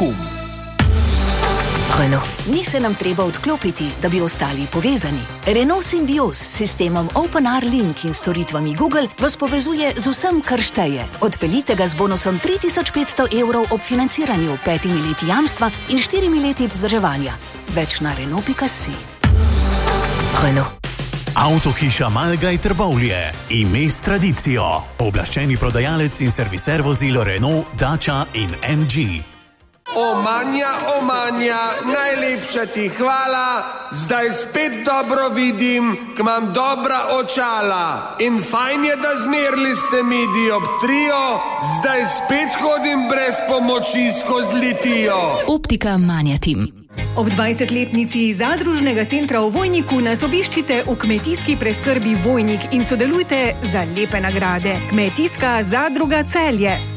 KUM. Renault. Ni se nam treba odklopiti, da bi ostali povezani. Renault Symbioz s sistemom OpenR Link in storitvami Google vas povezuje z vsem, kar šteje. Odpeljite ga z bonusom 3500 evrov ob financiranju, 5 leti jamstva in 4 leti vzdrževanja. Več na Renault.si. Renault. Avtohiša Malgaj Trbovlje. Ime s tradicijo. Pooblaščeni prodajalec in serviser vozil Renault, Dacia in MG. Omanja, najlepša ti hvala, zdaj spet dobro vidim, k imam dobra očala. In fajn je, da zmerili ste mi dioptrijo, zdaj spet hodim brez pomoči skozi litijo. Optika Manjatim. Ob 20-letnici Zadružnega centra v Vojniku nas obiščite v kmetijski preskrbi Vojnik in sodelujte za lepe nagrade. Kmetijska zadruga Celje.